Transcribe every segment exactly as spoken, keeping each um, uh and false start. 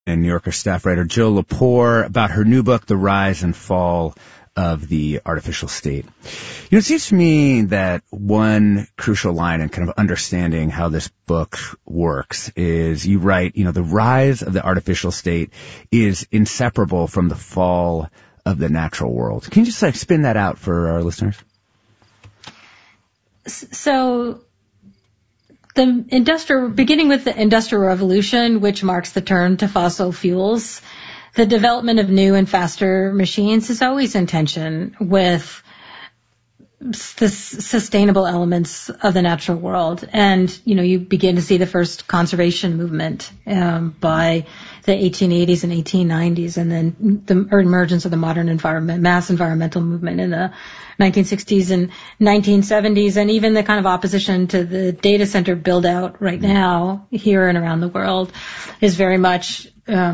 and New Yorker staff writer Jill Lepore about her new book, The Rise and Fall of the Artificial State. You know, it seems to me that one crucial line in kind of understanding how this book works is you write, you know, the rise of the artificial state is inseparable from the fall of the natural world. Can you just like spin that out for our listeners? So the industrial, beginning with the Industrial Revolution, which marks the turn to fossil fuels, the development of new and faster machines is always in tension with the sustainable elements of the natural world. And, you know, you begin to see the first conservation movement um, by the eighteen eighties and eighteen nineties, and then the emergence of the modern environment, mass environmental movement in the nineteen sixties and nineteen seventies, and even the kind of opposition to the data center build out right now here and around the world is very much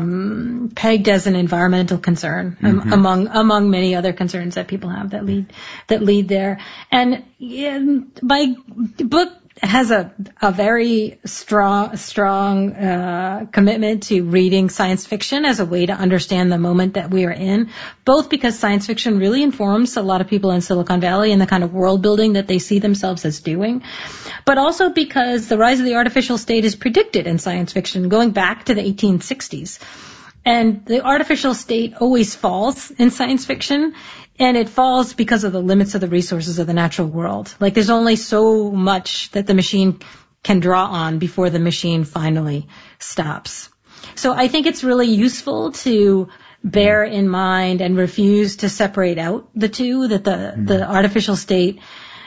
um, pegged as an environmental concern um, mm-hmm. among among many other concerns that people have that lead that lead there. And yeah, my book has a a very strong strong uh, commitment to reading science fiction as a way to understand the moment that we are in, both because science fiction really informs a lot of people in Silicon Valley and the kind of world building that they see themselves as doing, but also because the rise of the artificial state is predicted in science fiction going back to the eighteen sixties. And the artificial state always falls in science fiction, and it falls because of the limits of the resources of the natural world. Like, there's only so much that the machine can draw on before the machine finally stops. So I think it's really useful to bear in mind and refuse to separate out the two, that the, mm. the artificial state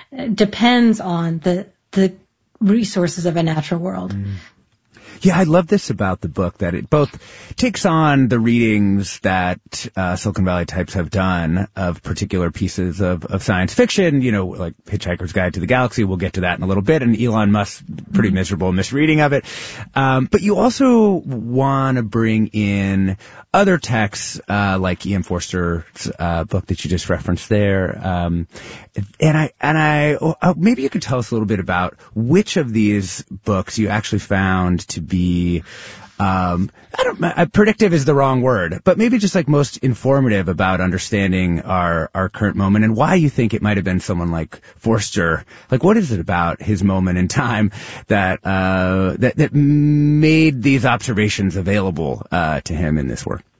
depends on the, the resources of a natural world. Mm. Yeah, I love this about the book, that it both takes on the readings that uh, Silicon Valley types have done of particular pieces of, of science fiction, you know, like Hitchhiker's Guide to the Galaxy. We'll get to that in a little bit, and Elon Musk's pretty miserable misreading of it. Um, but you also want to bring in other texts, uh, like E M Forster's uh, book that you just referenced there. Um, and I, and I, oh, maybe you could tell us a little bit about which of these books you actually found to be, um, I don't, uh, predictive is the wrong word, but maybe just like most informative about understanding our, our current moment, and why you think it might have been someone like Forster. Like, what is it about his moment in time that, uh, that, that made these observations available, uh, to him in this work?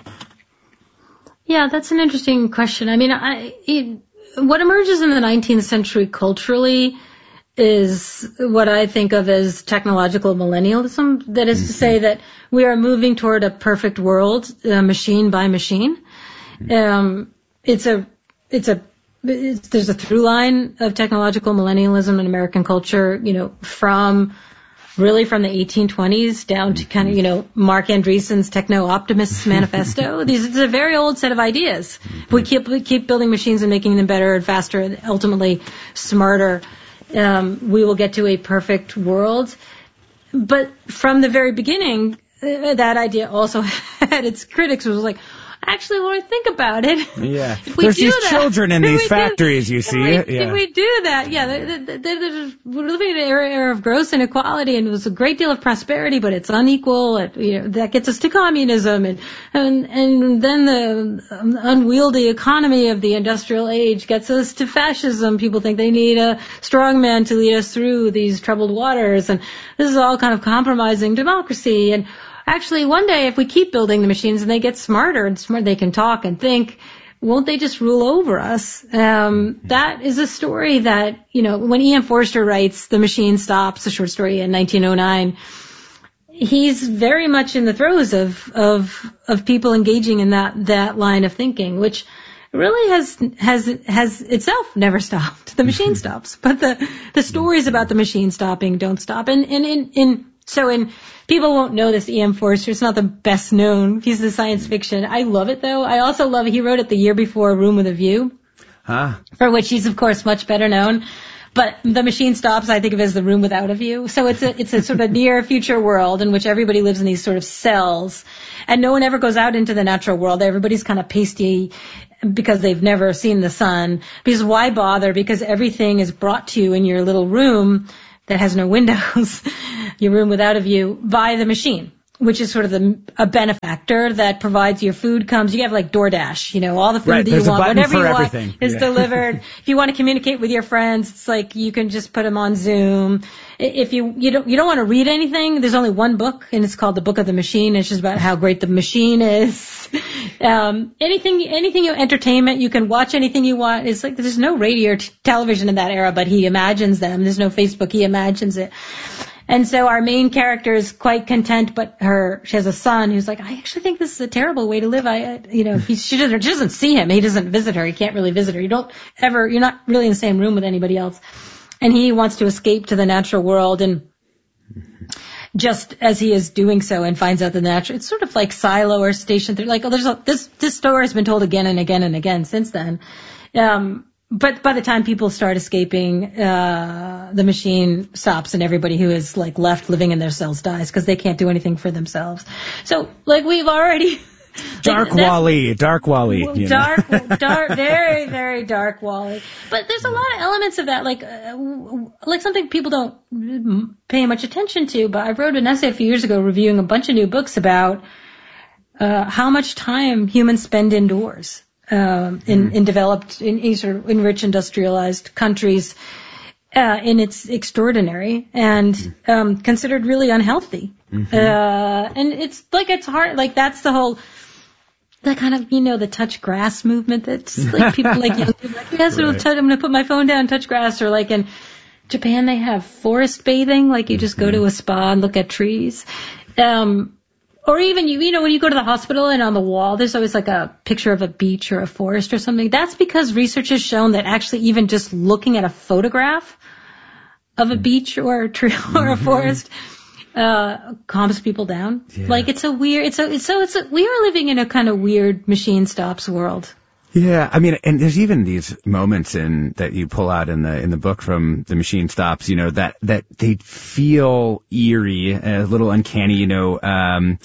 Yeah, that's an interesting question. I mean, I, it, what emerges in the nineteenth century culturally is what I think of as technological millennialism. That is mm-hmm. to say that we are moving toward a perfect world, uh, machine by machine. Mm-hmm. Um, it's a, it's a, it's, there's a through line of technological millennialism in American culture, you know, from really from the eighteen twenties down to kind of, you know, Mark Andreessen's Techno-Optimists Manifesto. These it's a very old set of ideas. Mm-hmm. We keep we keep building machines and making them better and faster and ultimately smarter. Um, we will get to a perfect world. But from the very beginning, uh, that idea also had its critics. It was like, actually, when I think about it, yeah, there's these that, children in these factories, do, you see. We, yeah. If we do that, yeah, they're, they're, they're, we're living in an era, era of gross inequality, and it was a great deal of prosperity, but it's unequal. It, you know, that gets us to communism, and and and then the unwieldy economy of the industrial age gets us to fascism. People think they need a strong man to lead us through these troubled waters, and this is all kind of compromising democracy. And actually, one day, if we keep building the machines and they get smarter and smart, they can talk and think, won't they just rule over us? Um, that is a story that, you know, when E M Forster writes The Machine Stops, a short story in nineteen oh nine, he's very much in the throes of, of, of people engaging in that, that line of thinking, which really has, has, has itself never stopped. The machine stops, but the, the stories about the machine stopping don't stop. And, and in, in, so in, people won't know this E M Forster. It's not the best known piece of science fiction. I love it though. I also love it. He wrote it the year before Room with a View, huh? For which he's of course much better known. But The Machine Stops, I think of as the room without a view. So it's a, it's a sort of near future world in which everybody lives in these sort of cells and no one ever goes out into the natural world. Everybody's kind of pasty because they've never seen the sun. Because why bother? Because everything is brought to you in your little room that has no windows, your room without a view, by the machine. which is sort of the, a benefactor that provides your food comes. You have like DoorDash, you know, all the food right, that you want, whatever you everything. want is yeah. delivered. If you want to communicate with your friends, it's like you can just put them on Zoom. If you, you don't, you don't want to read anything, there's only one book and it's called The Book of the Machine. It's just about how great the machine is. Um, anything, anything, entertainment, you can watch anything you want. It's like there's no radio or t- television in that era, but he imagines them. There's no Facebook. He imagines it. And so our main character is quite content, but her, she has a son who's like, I actually think this is a terrible way to live. I, you know, he, she doesn't, she doesn't see him. He doesn't visit her. He can't really visit her. You don't ever, you're not really in the same room with anybody else. And he wants to escape to the natural world. And just as he is doing so and finds out the natural, it's sort of like Silo or Station Three. Like, oh, there's a, this, this story has been told again and again and again since then. Um, But by the time people start escaping, uh, the machine stops and everybody who is like left living in their cells dies because they can't do anything for themselves. So like we've already... Dark like, Wall-E, Dark Wall-E. You dark, know. dark, very, very dark Wall-E. But there's a lot of elements of that, like, uh, like something people don't pay much attention to. But I wrote an essay a few years ago reviewing a bunch of new books about, uh, how much time humans spend indoors. Um, in, mm. in developed, in, in sort of in rich industrialized countries, uh, and it's extraordinary and, mm. um, considered really unhealthy. Mm-hmm. Uh, and it's like, it's hard, like that's the whole, that kind of, you know, the touch grass movement that's like people like, young people like, yes, right. touch, I'm going to put my phone down and touch grass. Or like in Japan, they have forest bathing, like you just mm-hmm. go to a spa and look at trees. Um, Or even, you, you know, when you go to the hospital and on the wall, there's always like a picture of a beach or a forest or something. That's because research has shown that actually even just looking at a photograph of a beach or a tree or a forest, uh, calms people down. Yeah. Like it's a weird, it's a, it's so it's a, we are living in a kind of weird machine stops world. Yeah, I mean, and there's even these moments in that you pull out in the in the book from The Machine Stops, you know, that that they feel eerie, a little uncanny, you know, um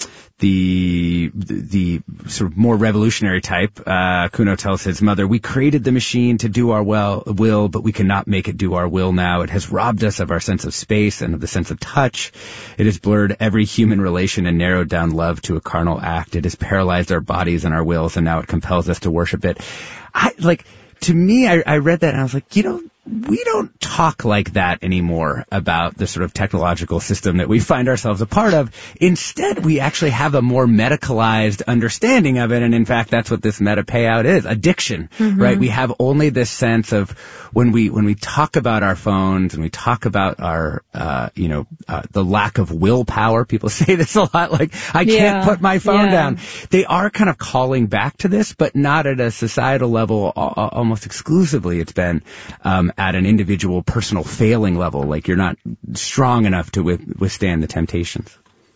the the, the sort of more revolutionary type. Uh Kuno tells his mother, "We created the machine to do our well will, but we cannot make it do our will now. It has robbed us of our sense of space and of the sense of touch. It has blurred every human relation and narrowed down love to a carnal act. It has paralyzed our bodies and our wills, and now it compels us to worship it." I like to me, I, I read that and I was like, you know, we don't talk like that anymore about the sort of technological system that we find ourselves a part of. Instead, we actually have a more medicalized understanding of it. And in fact, that's what this meta payout is. Addiction, mm-hmm. right? We have only this sense of when we, when we talk about our phones and we talk about our, uh, you know, uh, the lack of willpower. People say this a lot, like, I can't yeah. put my phone yeah. down. They are kind of calling back to this, but not at a societal level, almost exclusively. It's been, um, at an individual personal failing level, like you're not strong enough to withstand the temptations.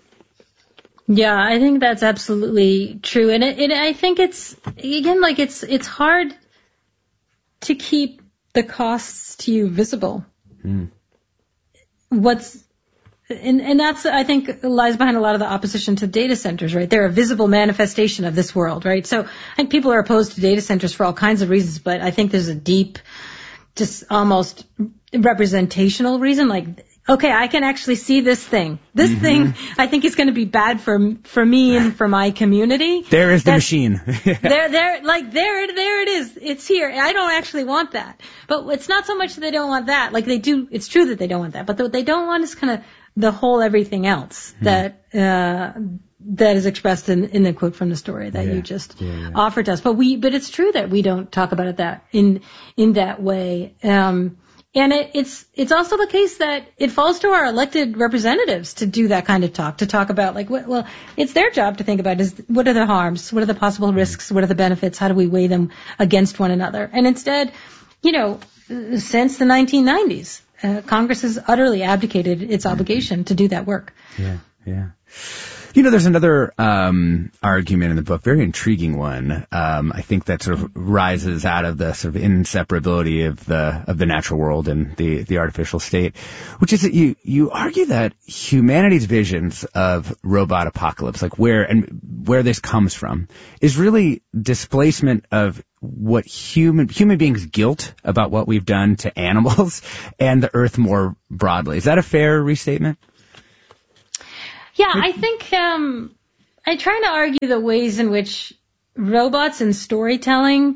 Yeah, I think that's absolutely true. And it, it, I think it's, again, like it's, it's hard to keep the costs to you visible. Mm. What's, and, and that's, I think, lies behind a lot of the opposition to data centers, right? They're a visible manifestation of this world, right? So I think people are opposed to data centers for all kinds of reasons, but I think there's a deep, just almost representational reason, like, okay, I can actually see this thing. This mm-hmm. thing, I think is going to be bad for for me and for my community. There is the That's, machine. there, there, like there, there it is. It's here. I don't actually want that, but it's not so much that they don't want that. Like they do. It's true that they don't want that, but what they don't want is kind of the whole everything else mm-hmm. that. uh that is expressed in, in the quote from the story that yeah. you just yeah, yeah. offered to us. But we, but it's true that we don't talk about it that in, in that way. Um, and it, it's, it's also the case that it falls to our elected representatives to do that kind of talk, to talk about like, what, well, it's their job to think about is what are the harms? What are the possible risks? What are the benefits? How do we weigh them against one another? And instead, you know, since the nineteen nineties, uh, Congress has utterly abdicated its obligation to do that work. Yeah. Yeah. You know, there's another um argument in the book, very intriguing one. Um I think that sort of rises out of the sort of inseparability of the of the natural world and the the artificial state, which is that you you argue that humanity's visions of robot apocalypse, like where and where this comes from, is really displacement of what human human beings' guilt about what we've done to animals and the earth more broadly. Is that a fair restatement? Yeah, I think um, I try to argue the ways in which robots and storytelling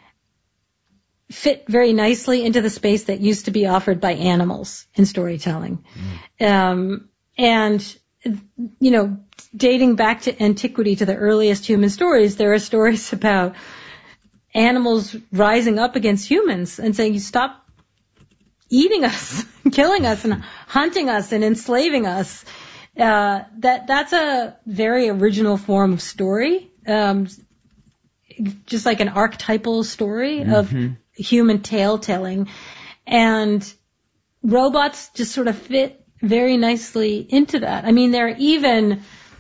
fit very nicely into the space that used to be offered by animals in storytelling. Mm. Um, and, you know, dating back to antiquity to the earliest human stories, there are stories about animals rising up against humans and saying, you stop eating us, killing us, and hunting us and enslaving us. Uh, that, that's a very original form of story. Um, just like an archetypal story mm-hmm. of human tale telling. And robots just sort of fit very nicely into that. I mean, there are even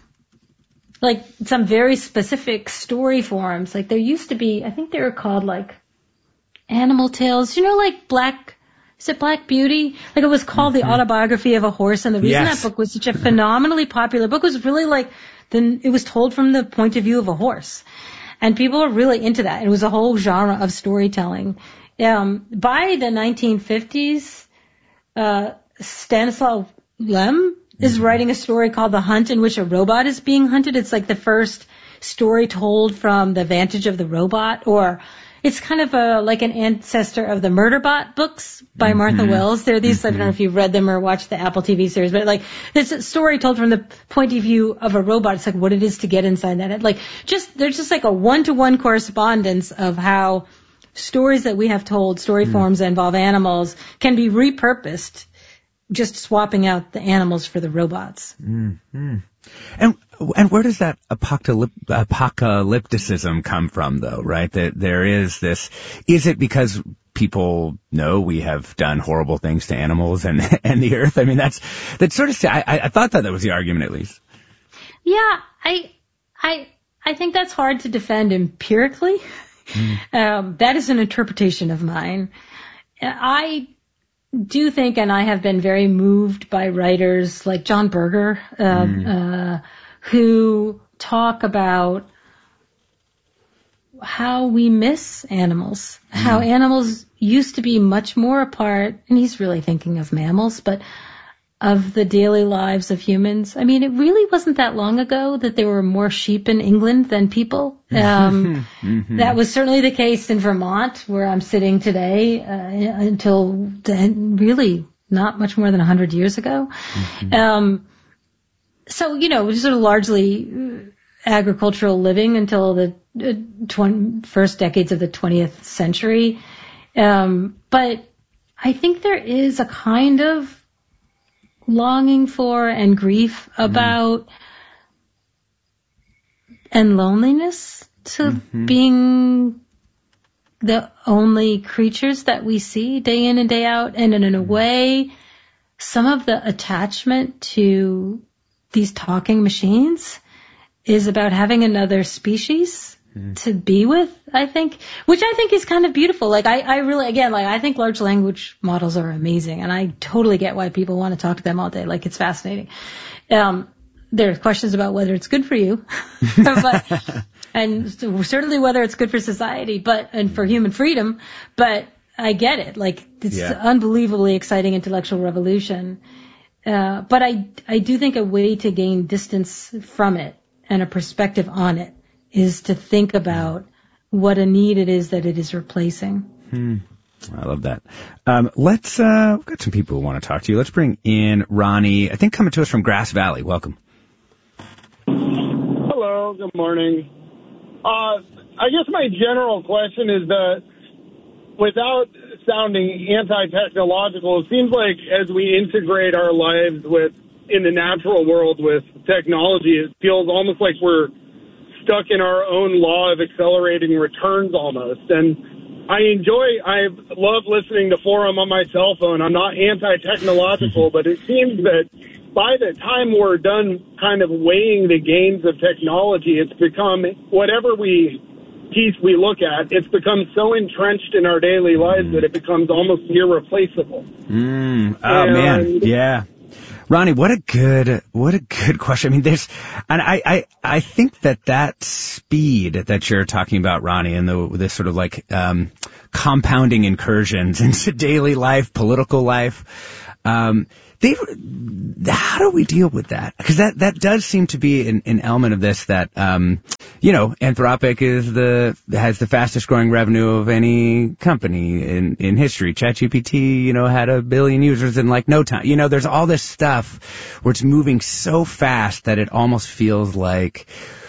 like some very specific story forms. Like there used to be, I think they were called like animal tales, you know, like Black, is it Black Beauty? Like it was called mm-hmm. The Autobiography of a Horse. And the reason yes. that book was such a phenomenally popular book was really like, then it was told from the point of view of a horse. And people were really into that. It was a whole genre of storytelling. Um, by the nineteen fifties, uh, Stanislaw Lem is mm-hmm. writing a story called The Hunt, in which a robot is being hunted. It's like the first story told from the vantage of the robot, or it's kind of a, like an ancestor of the Murderbot books by mm-hmm. Martha Wells. There are these, mm-hmm. I don't know if you've read them or watched the Apple T V series, but like, it's a story told from the point of view of a robot. It's like what it is to get inside that. Like, just, there's just like a one-to-one correspondence of how stories that we have told, story mm. forms that involve animals, can be repurposed, just swapping out the animals for the robots. Mm-hmm. And and where does that apocalyp- apocalypticism come from, though, right? That there is this, is it because people know we have done horrible things to animals and, and the earth? I mean, that's, that's sort of, I, I thought that that was the argument, at least. Yeah, I, I, I think that's hard to defend empirically. Mm. Um, that is an interpretation of mine. I do think, and I have been very moved by writers like John Berger, uh, mm. uh, who talk about how we miss animals, mm. how animals used to be much more a part, and he's really thinking of mammals, but of the daily lives of humans. I mean, it really wasn't that long ago that there were more sheep in England than people. Um, mm-hmm. That was certainly the case in Vermont, where I'm sitting today, uh, until then, really not much more than one hundred years ago. Mm-hmm. Um, so, you know, it was sort of largely agricultural living until the twenty, first decades of the twentieth century. Um, but I think there is a kind of longing for and grief about mm. and loneliness to mm-hmm. being the only creatures that we see day in and day out. And in a way, some of the attachment to these talking machines is about having another species mm. to be with, I think, which I think is kind of beautiful. Like, I, I really, again, like, I think large language models are amazing, and I totally get why people want to talk to them all day. Like, it's fascinating. Um, there are questions about whether it's good for you, but, and certainly whether it's good for society, but, and for human freedom, but I get it. Like, it's yeah. an unbelievably exciting intellectual revolution. Uh, but I, I do think a way to gain distance from it and a perspective on it is to think about what a need it is that it is replacing. Hmm. I love that. Um, let's, uh, we've got some people who want to talk to you. Let's bring in Ronnie, I think coming to us from Grass Valley. Welcome. Hello, good morning. Uh, I guess my general question is that, without sounding anti-technological, it seems like as we integrate our lives with, in the natural world with technology, it feels almost like we're stuck in our own law of accelerating returns almost. And I enjoy, I love listening to Forum on my cell phone. I'm not anti-technological, but it seems that by the time we're done kind of weighing the gains of technology, it's become, whatever we piece we look at, it's become so entrenched in our daily lives mm. that it becomes almost irreplaceable. Mm. Oh, and, man. Yeah. Ronnie, what a good, what a good question. I mean, there's, and I, I, I think that that speed that you're talking about, Ronnie, and the, this sort of like, um, compounding incursions into daily life, political life, um, they, how do we deal with that? Because that, that does seem to be an, an element of this that, um, you know, Anthropic is the, has the fastest growing revenue of any company in, in history. ChatGPT, you know, had a billion users in like no time. You know, there's all this stuff where it's moving so fast that it almost feels like,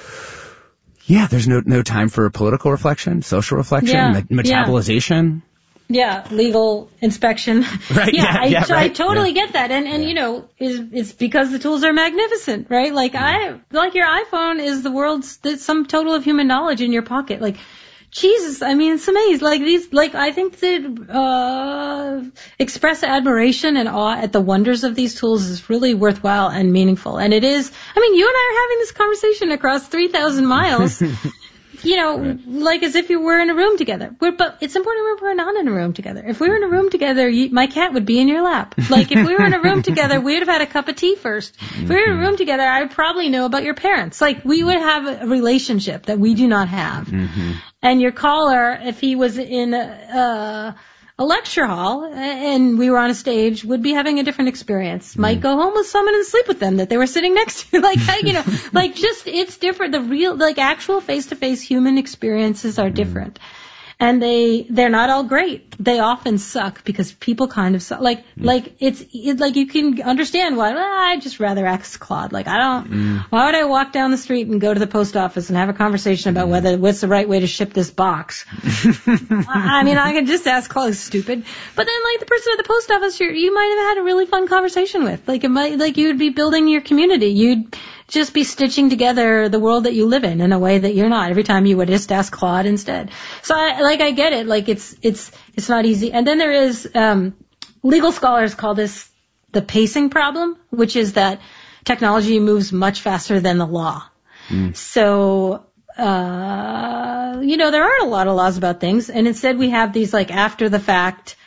yeah, there's no, no time for political reflection, social reflection, yeah, me- metabolization. Yeah. Yeah, legal inspection. Right. Yeah, yeah, I, yeah, I right. totally yeah. get that, and and yeah. you know, is it's because the tools are magnificent, right? Like mm. I like your iPhone is the world's the sum total of human knowledge in your pocket. Like, Jesus, I mean, it's amazing. Like these, like I think that uh express admiration and awe at the wonders of these tools is really worthwhile and meaningful. And it is. I mean, you and I are having this conversation across three thousand miles. You know, right. like as if you were in a room together. We're, but it's important to remember we're not in a room together. If we were in a room together, you, my cat would be in your lap. Like if we were in a room together, we would have had a cup of tea first. If we were in a room together, I would probably know about your parents. Like we would have a relationship that we do not have. Mm-hmm. And your caller, if he was in a, a, a lecture hall and we were on a stage, would be having a different experience. Mm-hmm. Might go home with someone and sleep with them that they were sitting next to. Like, you know, like just, it's different. The real, like actual face-to-face human experiences are different. Mm-hmm. And they, they're not all great. They often suck because people kind of suck. Like, mm. like it's, it, like you can understand why, well, I'd just rather ask Claude. Like, I don't, mm. why would I walk down the street and go to the post office and have a conversation about mm. whether, what's the right way to ship this box? I mean, I can just ask Claude, stupid. But then, like, the person at the post office, you you might have had a really fun conversation with. Like, it might, like, you'd be building your community. You'd just be stitching together the world that you live in in a way that you're not. Every time you would just ask Claude instead. So I, like, I get it. Like, it's, it's, it's not easy. And then there is, um, legal scholars call this the pacing problem, which is that technology moves much faster than the law. Mm. So, uh, you know, there aren't a lot of laws about things. And instead we have these like after the fact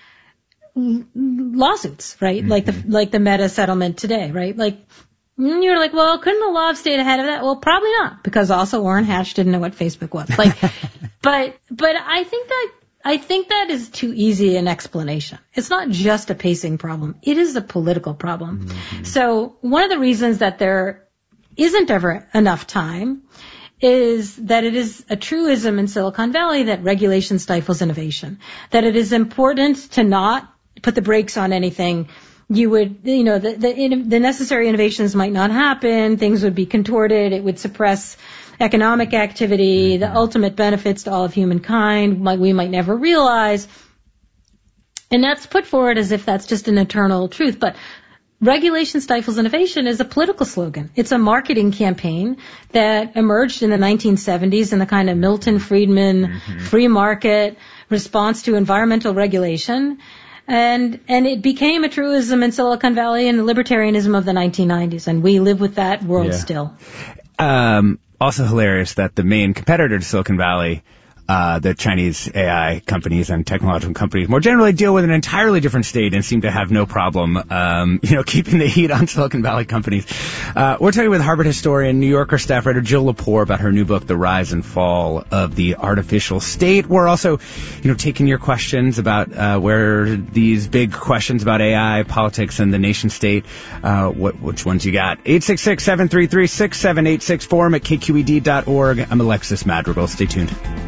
lawsuits, right? Mm-hmm. Like the, like the Meta settlement today, right? Like, you're like, well, couldn't the law have stayed ahead of that? Well, probably not, because also Orrin Hatch didn't know what Facebook was. Like, but, but I think that, I think that is too easy an explanation. It's not just a pacing problem. It is a political problem. Mm-hmm. So one of the reasons that there isn't ever enough time is that it is a truism in Silicon Valley that regulation stifles innovation, that it is important to not put the brakes on anything. You would, you know, the, the, the necessary innovations might not happen. Things would be contorted. It would suppress economic activity. The ultimate benefits to all of humankind might, we might never realize. And that's put forward as if that's just an eternal truth. But regulation stifles innovation is a political slogan. It's a marketing campaign that emerged in the nineteen seventies in the kind of Milton Friedman mm-hmm. free market response to environmental regulation. And, and it became a truism in Silicon Valley and the libertarianism of the nineteen nineties. And we live with that world yeah. still. Um, also hilarious that the main competitor to Silicon Valley, uh, the Chinese A I companies and technological companies more generally deal with an entirely different state and seem to have no problem, um, you know, keeping the heat on Silicon Valley companies. Uh, we're talking with Harvard historian, New Yorker staff writer Jill Lepore about her new book, The Rise and Fall of the Artificial State. We're also, you know, taking your questions about, uh, where these big questions about A I, politics, and the nation state, uh, what, which ones you got? eight six six, seven three three, six seven eight six, forum at K Q E D dot org. I'm Alexis Madrigal. Stay tuned.